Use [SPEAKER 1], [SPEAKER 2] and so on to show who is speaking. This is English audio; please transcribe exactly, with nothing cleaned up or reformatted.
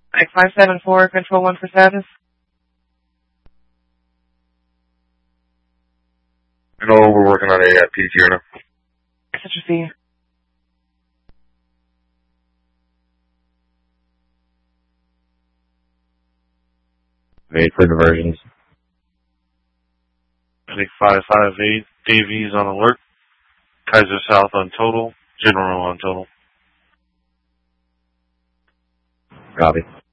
[SPEAKER 1] Mike five seven four, control one for status.
[SPEAKER 2] No, we're working on a uh, P T here now.
[SPEAKER 1] Such a C.
[SPEAKER 3] Made for diversions.
[SPEAKER 4] Medic five five eight, Davies on alert. Kaiser South on total. General on total.
[SPEAKER 3] Copy.